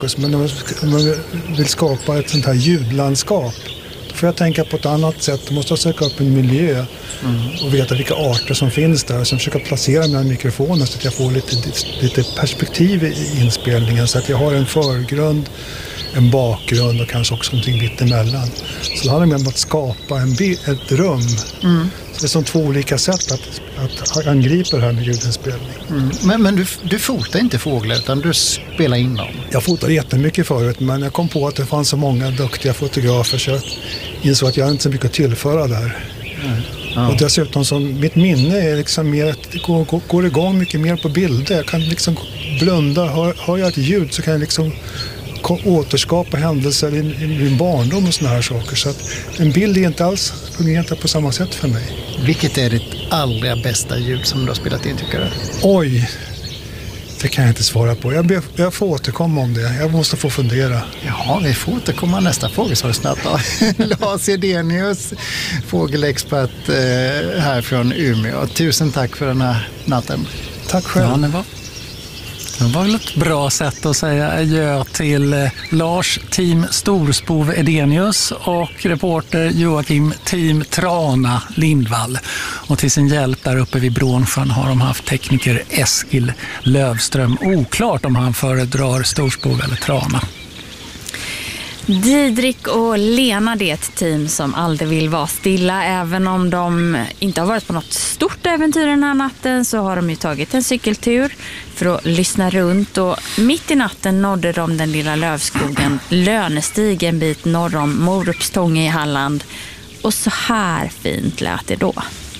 Men om man vill skapa ett sånt här ljudlandskap, då får jag tänka på ett annat sätt. Då måste jag söka upp en miljö och veta vilka arter som finns där. Och sen försöka placera mina mikrofoner så att jag får lite perspektiv i inspelningen. Så att jag har en förgrund, en bakgrund och kanske också någonting mitt emellan. Så det handlar om att skapa ett rum. Så det är som två olika sätt att angripa det här med ljudinspelning. Men du fotar inte fåglar utan du spelar in dem? Jag fotade jättemycket förut, men jag kom på att det fanns så många duktiga fotografer så jag insåg att jag inte så mycket att tillföra där. Och dessutom som mitt minne är liksom mer att det går igång mycket mer på bilder. Jag kan liksom blunda, hör jag ett ljud så kan jag liksom återskapa händelser i min barndom och såna här saker. Så att en bild är inte alls fungerar på samma sätt för mig. Vilket är ditt allra bästa ljud som du har spelat in, tycker du? Oj, det kan jag inte svara på. Jag får återkomma om det. Jag måste få fundera. Ja, vi får återkomma nästa fråga så snabbt. Lars Edenius, fågelexpert här från Umeå. Tusen tack för den här natten. Tack själv. Ja, det var väl ett bra sätt att säga adjö till Lars Team Storspov Edenius och reporter Joakim Team Trana Lindvall. Och till sin hjälp där uppe vid Brånsjön har de haft tekniker Eskil Lövström. Oklart om han föredrar Storspov eller Trana. Didrik och Lena, det är ett team som aldrig vill vara stilla. Även om de inte har varit på något stort äventyr den här natten så har de ju tagit en cykeltur för att lyssna runt. Och mitt i natten nådde de den lilla lövskogen Lönestig en bit norr om Morupstånge i Halland. Och så här fint lät det då.